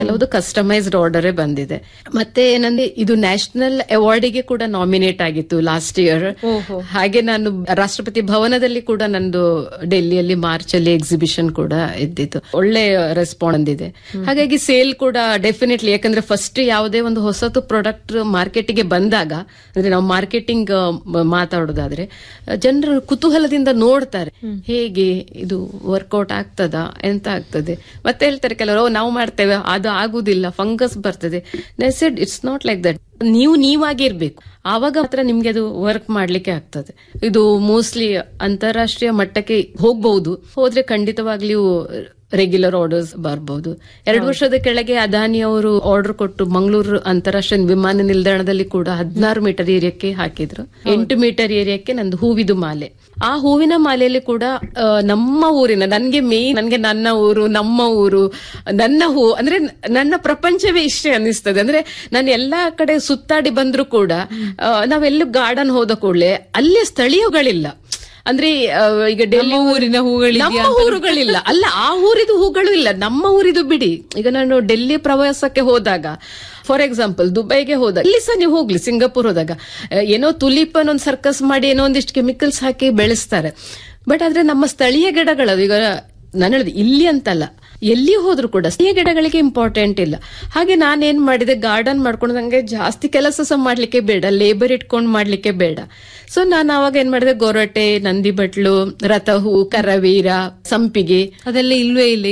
ಕೆಲವುದು customised ಆರ್ಡರೇ ಬಂದಿದೆ. ಮತ್ತೆ ಏನಂದ್ರೆ ಇದು ನ್ಯಾಷನಲ್ ಅವಾರ್ಡಿಗೆ ಕೂಡ ನಾಮಿನೇಟ್ ಆಗಿತ್ತು ಲಾಸ್ಟ್ ಇಯರ್. ಹಾಗೆ ನಾನು ರಾಷ್ಟ್ರಪತಿ ಭವನದಲ್ಲಿ ಕೂಡ ನಂದು ಡೆಲ್ಲಿಯಲ್ಲಿ ಮಾರ್ಚ್ ಅಲ್ಲಿ ಎಕ್ಸಿಬಿಷನ್ ಕೂಡ ಇದ್ದಿತ್ತು. ಒಳ್ಳೆ ರೆಸ್ಪಾನ್ಸ್ ಬಂದಿದೆ. ಹಾಗಾಗಿ ಸೇಲ್ ಕೂಡ ಡೆಫಿನೆಟ್ಲಿ, ಯಾಕಂದ್ರೆ ಫಸ್ಟ್ ಯಾವುದೇ ಒಂದು ಹೊಸತು ಪ್ರಾಡಕ್ಟ್ ಮಾರ್ಕೆಟ್ಗೆ ಬಂದಾಗ, ಅಂದ್ರೆ ನಾವು ಮಾರ್ಕೆಟಿಂಗ್ ಮಾತಾಡೋದಾದ್ರೆ ಜನರು ಕುತೂಹಲದಿಂದ ನೋಡ್ತಾರೆ ಹೇಗೆ ಇದು ವರ್ಕೌಟ್ ಆಗ್ತದಾ, ಎಂತ ಆಗ್ತದೆ. ಮತ್ತೆ ಹೇಳ್ತಾರೆ ಕೆಲವರು ನಾವು ಮಾಡ್ತೇವೆ ಅದು ಆಗುದಿಲ್ಲ, ಫಂಗಸ್ ಬರ್ತದೆ. ನೆಸೆಡ್ ಇಟ್ಸ್ ನಾಟ್ ಲೈಕ್ ದಟ್. ನೀವಾಗಿರ್ಬೇಕು, ಆವಾಗ ಮಾತ್ರ ನಿಮ್ಗೆ ಅದು ವರ್ಕ್ ಮಾಡ್ಲಿಕ್ಕೆ ಆಗ್ತದೆ. ಇದು ಮೋಸ್ಟ್ಲಿ ಅಂತಾರಾಷ್ಟ್ರೀಯ ಮಟ್ಟಕ್ಕೆ ಹೋಗ್ಬಹುದು. ಹೋದ್ರೆ ಖಂಡಿತವಾಗ್ಲಿಯೂ ರೆಗ್ಯುಲರ್ ಆರ್ಡರ್ಸ್ ಬರಬಹುದು. 2 ವರ್ಷದ ಕೆಳಗೆ ಅದಾನಿ ಅವರು ಆರ್ಡರ್ ಕೊಟ್ಟು ಮಂಗಳೂರು ಅಂತಾರಾಷ್ಟ್ರೀಯ ವಿಮಾನ ನಿಲ್ದಾಣದಲ್ಲಿ ಕೂಡ 16 ಮೀಟರ್ ಏರಿಯಾಕ್ಕೆ ಹಾಕಿದ್ರು. 8 ಮೀಟರ್ ಏರಿಯಾಕ್ಕೆ ನಂದು ಹೂವಿದು ಮಾಲೆ. ಆ ಹೂವಿನ ಮಾಲೆಯಲ್ಲಿ ಕೂಡ ನಮ್ಮ ಊರಿನ, ನನ್ಗೆ ನನ್ನ ಊರು, ನಮ್ಮ ಊರು, ನನ್ನ ಹೂ ಅಂದ್ರೆ ನನ್ನ ಪ್ರಪಂಚವೇ ಇಷ್ಟೇ ಅನ್ನಿಸ್ತದೆ. ಅಂದ್ರೆ ನಾನು ಎಲ್ಲಾ ಕಡೆ ಸುತ್ತಾಡಿ ಬಂದ್ರು ಕೂಡ ನಾವೆಲ್ಲೂ ಗಾರ್ಡನ್ ಹೋದ ಕೂಡಲೇ ಅಲ್ಲಿ ಸ್ಥಳೀಯಗಳಿಲ್ಲ. ಅಂದ್ರೆ ಈಗ ಡೆಲ್ಲಿ ಊರಿನ ನಮ್ಮ ಊರುಗಳಿಲ್ಲ, ಅಲ್ಲ ಆ ಊರಿದು ಹೂಗಳು ಇಲ್ಲ, ನಮ್ಮ ಊರಿದು ಬಿಡಿ. ಈಗ ನಾನು ಡೆಲ್ಲಿ ಪ್ರವಾಸಕ್ಕೆ ಹೋದಾಗ, ಫಾರ್ ಎಕ್ಸಾಂಪಲ್ ದುಬೈಗೆ ಹೋದಾಗ, ಇಲ್ಲಿ ಸಹ ನೀವು ಹೋಗ್ಲಿ, ಸಿಂಗಾಪುರ್ ಹೋದಾಗ ಏನೋ ತುಲಿಪ್ ಒಂದು ಸರ್ಕಸ್ ಮಾಡಿ ಏನೋ ಒಂದಿಷ್ಟು ಕೆಮಿಕಲ್ಸ್ ಹಾಕಿ ಬೆಳೆಸ್ತಾರೆ. ಬಟ್ ಆದ್ರೆ ನಮ್ಮ ಸ್ಥಳೀಯ ಗಿಡಗಳದು, ಈಗ ನಾನು ಹೇಳಿದೆ ಇಲ್ಲಿ ಅಂತಲ್ಲ, ಎಲ್ಲಿ ಹೋದ್ರು ಕೂಡ ಸ್ಥಳೀಯ ಗಿಡಗಳಿಗೆ ಇಂಪಾರ್ಟೆಂಟ್ ಇಲ್ಲ. ಹಾಗೆ ನಾನೇನ್ ಮಾಡಿದೆ, ಗಾರ್ಡನ್ ಮಾಡ್ಕೊಂಡು ನಂಗೆ ಜಾಸ್ತಿ ಕೆಲಸ ಸಹ ಮಾಡ್ಲಿಕ್ಕೆ ಬೇಡ, ಲೇಬರ್ ಇಟ್ಕೊಂಡು ಮಾಡ್ಲಿಕ್ಕೆ ಬೇಡ. ಸೊ ನಾನು ಅವಾಗ ಏನ್ ಮಾಡಿದೆ, ಗೊರಟೆ, ನಂದಿ ಬಟ್ಲು, ರಥಹೂ, ಕರವೀರ, ಸಂಪಿಗೆ ಅದೆಲ್ಲ ಇಲ್ವೇ ಇಲ್ಲ.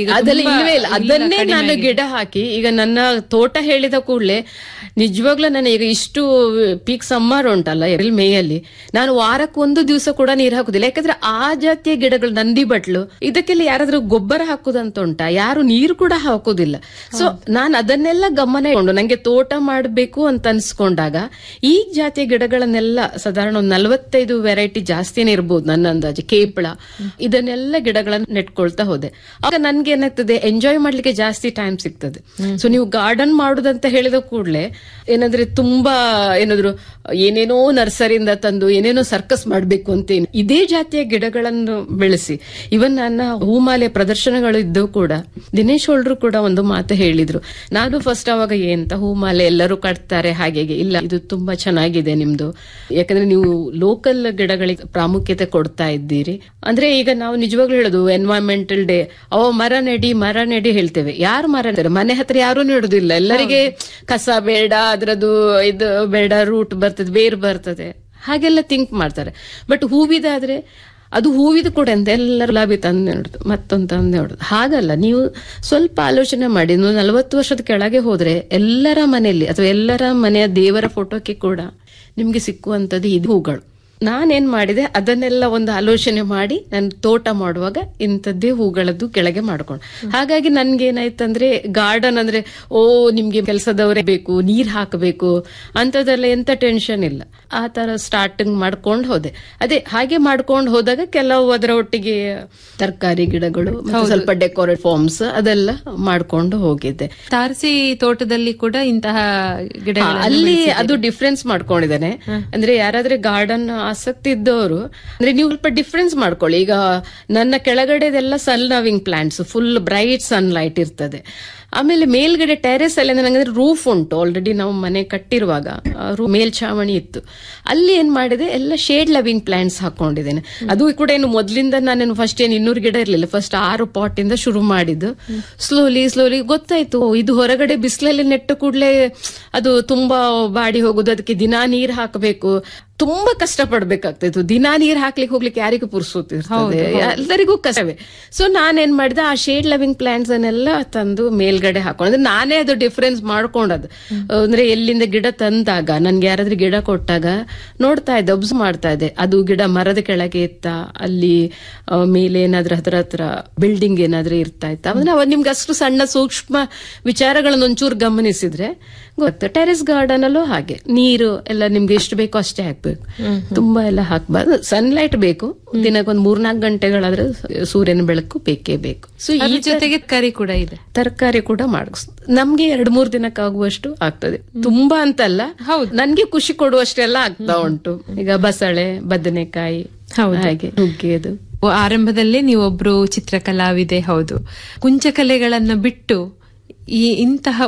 ಅದನ್ನೇ ನಾನು ಗಿಡ ಹಾಕಿ ಈಗ ನನ್ನ ತೋಟ ಹೇಳಿದ ಕೂಡಲೇ ನಿಜವಾಗ್ಲೂ ನಾನು ಈಗ ಇಷ್ಟು ಪೀಕ್ ಸಮ್ಮರ್ ಉಂಟಲ್ಲ ಮೇಯಲ್ಲಿ, ನಾನು ವಾರಕ್ಕೆ 1 ದಿವಸ ಕೂಡ ನೀರು ಹಾಕುದಿಲ್ಲ. ಯಾಕಂದ್ರೆ ಆ ಜಾತಿಯ ಗಿಡಗಳು, ನಂದಿ ಬಟ್ಲು, ಇದಕ್ಕೆಲ್ಲ ಯಾರಾದ್ರೂ ಗೊಬ್ಬರ ಹಾಕುದಂತ ಉಂಟಾ? ಯಾರು ನೀರು ಕೂಡ ಹಾಕುದಿಲ್ಲ. ಸೊ ನಾನು ಅದನ್ನೆಲ್ಲ ಗಮನ ಇಟ್ಕೊಂಡು ನಂಗೆ ತೋಟ ಮಾಡಬೇಕು ಅಂತ ಅನ್ಸ್ಕೊಂಡಾಗ ಈ ಜಾತಿಯ ಗಿಡಗಳನ್ನೆಲ್ಲ ಸಾಧಾರಣ 45 ವೆರೈಟಿ ಜಾಸ್ತಿನೇ ಇರ್ಬೋದು ನನ್ನ ಅಂದಾಜು, ಕೇಪಳ, ಇದನ್ನೆಲ್ಲ ಗಿಡಗಳನ್ನ ನೆಟ್ಕೊಳ್ತಾ ಹೋದೆ. ಆಗ ನನ್ಗೆ ಏನಾಗ್ತದೆ, ಎಂಜಾಯ್ ಮಾಡ್ಲಿಕ್ಕೆ ಜಾಸ್ತಿ ಟೈಮ್ ಸಿಗ್ತದೆ. ಸೊ ನೀವು ಗಾರ್ಡನ್ ಮಾಡುದಂತ ಹೇಳಿದ ಕೂಡಲೇ ಏನಂದ್ರೆ ತುಂಬಾ ಏನಾದ್ರು ಏನೇನೋ ನರ್ಸರಿಯಿಂದ ತಂದು ಏನೇನೋ ಸರ್ಕಸ್ ಮಾಡ್ಬೇಕು ಅಂತ ಇದೇ ಜಾತಿಯ ಗಿಡಗಳನ್ನು ಬೆಳೆಸಿ, ಇವನ್ ನನ್ನ ಹೂಮಾಲೆ ಪ್ರದರ್ಶನಗಳು ಇದ್ದವು ಕೂಡ ದಿನೇಶ್ ಹೊಳ್ರು ಕೂಡ ಒಂದು ಮಾತು ಹೇಳಿದ್ರು. ನಾನು ಫಸ್ಟ್ ಅವಾಗ ಎಂತ ಹೂಮಾಲೆ ಎಲ್ಲರೂ ಕಟ್ತಾರೆ ಹಾಗೆ ಇಲ್ಲ, ಇದು ತುಂಬಾ ಚೆನ್ನಾಗಿದೆ ನಿಮ್ದು, ಯಾಕಂದ್ರೆ ನೀವು ಲೋಕಲ್ ಗಿಡಗಳಿಗೆ ಪ್ರಾಮುಖ್ಯತೆ ಕೊಡ್ತಾ ಇದ್ದೀರಿ. ಅಂದ್ರೆ ಈಗ ನಾವು ನಿಜವಾಗ್ಲೂ ಹೇಳೋದು ಎನ್ವೈರನ್ಮೆಂಟಲ್ ಡೇ, ಮರ ನೆಡಿ ಹೇಳ್ತೇವೆ. ಯಾರು ಮರ ನೆಡ್ತಾರೆ? ಮನೆ ಹತ್ರ ಯಾರು ನೆಡುದಿಲ್ಲ. ಎಲ್ಲರಿಗೆ ಕಸ ಬೇಡ, ಅದ್ರದ್ದು ಇದು ಬೇಡ, ರೂಟ್ ಬರ್ತದೆ, ಬೇರ್ ಬರ್ತದೆ, ಹಾಗೆಲ್ಲ ಥಿಂಕ್ ಮಾಡ್ತಾರೆ. ಬಟ್ ಹೂವಿದಾದ್ರೆ ಅದು ಹೂವಿದು ಕೂಡ ಅಂತ ಎಲ್ಲರೂ ಲಾಭಿ ತಂದು ನೋಡುದು, ಮತ್ತೊಂದು ತಂದು ನೋಡುದು. ಹಾಗಲ್ಲ, ನೀವು ಸ್ವಲ್ಪ ಆಲೋಚನೆ ಮಾಡಿ. 40 ವರ್ಷದ ಕೆಳಗೆ ಹೋದ್ರೆ ಎಲ್ಲರ ಮನೆಯಲ್ಲಿ ಅಥವಾ ಎಲ್ಲರ ಮನೆಯ ದೇವರ ಫೋಟೋಕ್ಕೆ ಕೂಡ ನಿಮ್ಗೆ ಸಿಕ್ಕುವಂತದ್ದು ಇದು ಹೂಗಳು. ನಾನೇನ್ ಮಾಡಿದೆ, ಅದನ್ನೆಲ್ಲ ಒಂದು ಆಲೋಚನೆ ಮಾಡಿ ನಾನು ತೋಟ ಮಾಡುವಾಗ ಇಂಥದ್ದೇ ಹೂಗಳದ್ದು ಕೆಳಗೆ ಮಾಡ್ಕೊಂಡು. ಹಾಗಾಗಿ ನನ್ಗೇನಾಯ್ತಂದ್ರೆ ಗಾರ್ಡನ್ ಅಂದ್ರೆ ನಿಮ್ಗೆ ಕೆಲಸದವರೇ ಬೇಕು, ನೀರ್ ಹಾಕಬೇಕು ಅಂತದೆಲ್ಲ ಎಂತ ಟೆನ್ಷನ್ ಇಲ್ಲ. ಆ ತರ ಸ್ಟಾರ್ಟಿಂಗ್ ಮಾಡ್ಕೊಂಡು ಹೋದೆ. ಅದೇ ಹಾಗೆ ಮಾಡ್ಕೊಂಡು ಹೋದಾಗ ಕೆಲವು ಅದರ ಒಟ್ಟಿಗೆ ತರಕಾರಿ ಗಿಡಗಳು, ಸ್ವಲ್ಪ ಡೆಕೋರೇಟ್ ಫಾರ್ಮ್ಸ್ ಅದೆಲ್ಲ ಮಾಡ್ಕೊಂಡು ಹೋಗಿದ್ದೆ. ತಾರಸಿ ತೋಟದಲ್ಲಿ ಕೂಡ ಇಂತಹ ಗಿಡ ಅಲ್ಲಿ ಅದು ಡಿಫ್ರೆನ್ಸ್ ಮಾಡ್ಕೊಂಡಿದ್ದೇನೆ. ಅಂದ್ರೆ ಯಾರಾದ್ರೆ ಗಾರ್ಡನ್ ಆಸಕ್ತಿ ಇದ್ದವರು ಅಂದ್ರೆ ನೀವು ಸ್ವಲ್ಪ ಡಿಫ್ರೆನ್ಸ್ ಮಾಡ್ಕೊಳ್ಳಿ. ಈಗ ನನ್ನ ಕೆಳಗಡೆದೆಲ್ಲ ಸನ್ loving plants, full bright sunlight ಇರ್ತದೆ. ಆಮೇಲೆ ಮೇಲ್ಗಡೆ ಟೆರೆಸ್ ಅಲ್ಲಿ ನಂಗೆ ರೂಫ್ ಉಂಟು, ಆಲ್ರೆಡಿ ನಾವು ಮನೆ ಕಟ್ಟಿರುವಾಗ ಮೇಲ್ಛಾವಣಿ ಇತ್ತು. ಅಲ್ಲಿ ಏನ್ ಮಾಡಿದೆ, ಎಲ್ಲ ಶೇಡ್ ಲವಿಂಗ್ ಪ್ಲಾಂಟ್ಸ್ ಹಾಕೊಂಡಿದ್ದೇನೆ. ಅದು ಕೂಡ ಏನು ಮೊದ್ಲಿಂದ ನಾನೇನು ಫಸ್ಟ್ ಏನು 200 ಗಿಡ ಇರ್ಲಿಲ್ಲ, ಫಸ್ಟ್ 6 ಪಾಟ್ ಇಂದ ಶುರು ಮಾಡಿದ್ದು. ಸ್ಲೋಲಿ ಗೊತ್ತಾಯ್ತು, ಇದು ಹೊರಗಡೆ ಬಿಸಿಲಲ್ಲಿ ನೆಟ್ಟ ಕೂಡಲೇ ಅದು ತುಂಬಾ ಬಾಡಿ ಹೋಗುದು, ಅದಕ್ಕೆ ದಿನಾ ನೀರ್ ಹಾಕಬೇಕು, ತುಂಬಾ ಕಷ್ಟ ಪಡ್ಬೇಕಾಗ್ತಿತ್ತು. ದಿನಾ ನೀರ್ ಹೋಗ್ಲಿಕ್ಕೆ ಯಾರಿಗೂ ಪುರ್ಸೋತಿರ್ತದೆ, ಎಲ್ಲರಿಗೂ ಕಷ್ಟವೇ. ಸೊ ನಾನೇನ್ ಮಾಡಿದೆ, ಆ ಶೇಡ್ ಲವಿಂಗ್ ಪ್ಲಾಂಟ್ಸ್ ಅನ್ನೆಲ್ಲ ತಂದು ಮೇಲ್ಗಡೆ ಹಾಕೊಂಡು ನಾನೇ ಅದು ಡಿಫ್ರೆನ್ಸ್ ಮಾಡ್ಕೊಂಡದ್ದು. ಅಂದ್ರೆ ಎಲ್ಲಿಂದ ಗಿಡ ತಂದಾಗ ನನ್ಗೆ ಯಾರಾದ್ರೂ ಗಿಡ ಕೊಟ್ಟಾಗ ನೋಡ್ತಾ ಇದ್ದೆ, ಒಬ್ಸರ್ವ್ ಮಾಡ್ತಾ ಇದ್ದೆ, ಅದು ಗಿಡ ಮರದ ಕೆಳಗೆ ಇತ್ತ, ಅಲ್ಲಿ ಮೇಲೆ ಏನಾದ್ರೂ ಹತ್ರ ಬಿಲ್ಡಿಂಗ್ ಏನಾದ್ರೂ ಇರ್ತಾ ಇತ್ತ. ಅಂದ್ರೆ ನಿಮ್ಗೆ ಅಷ್ಟು ಸಣ್ಣ ಸೂಕ್ಷ್ಮ ವಿಚಾರಗಳನ್ನ ಒಂಚೂರು ಗಮನಿಸಿದ್ರೆ ಗೊತ್ತ. ಟೆರೆಸ್ ಗಾರ್ಡನ್ ಅಲ್ಲೂ ಹಾಗೆ ನೀರು ಎಲ್ಲ ನಿಮ್ಗೆ ಎಷ್ಟು ಬೇಕೋ ಅಷ್ಟೇ ಹಾಕ್ಬೇಕು, ತುಂಬಾ ಎಲ್ಲ ಹಾಕ್ಬಾರ್ದು. ಸನ್ಲೈಟ್ ಬೇಕು, ದಿನಕ್ಕೊಂದು 3-4 ಗಂಟೆಗಳಾದ್ರೆ ಸೂರ್ಯನ ಬೆಳಕು ಬೇಕೇ ಬೇಕು. ಸೊ ಈ ಜೊತೆಗೆ ತರಕಾರಿ ಕೂಡ ಇದೆ, ತರಕಾರಿ ಕೂಡ ನಮ್ಗೆ 2-3 ದಿನಕ್ಕಾಗುವಷ್ಟು ಆಗ್ತದೆ. ತುಂಬಾ ಅಂತಲ್ಲ, ನನ್ಗೆ ಖುಷಿ ಕೊಡುವಷ್ಟೆಲ್ಲ ಆಗ್ತಾ ಉಂಟು. ಈಗ ಬಸಳೆ, ಬದನೆಕಾಯಿ, ಹಾಗೆ ನುಗ್ಗೆದು. ಆರಂಭದಲ್ಲೇ ನೀವೊಬ್ರು ಚಿತ್ರಕಲಾವಿದೆ, ಹೌದು. ಕುಂಚಕಲೆಗಳನ್ನ ಬಿಟ್ಟು ಈ ಇಂತಹ